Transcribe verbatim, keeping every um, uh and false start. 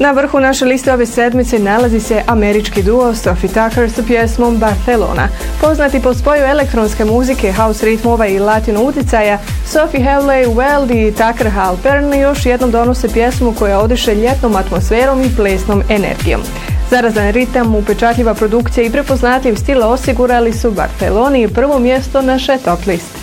Na vrhu naše liste ove sedmice nalazi se američki duo Sophie Tucker sa pjesmom Barcelona. Poznati po spoju elektronske muzike, house ritmova i latino uticaja, Sophie Hawley, Weld i Tucker Halpern još jednom donose pjesmu koja odiše ljetnom atmosferom i plesnom energijom. Zarazan ritam, upečatljiva produkcija i prepoznatljiv stil osigurali su Barceloni prvo mjesto naše top liste.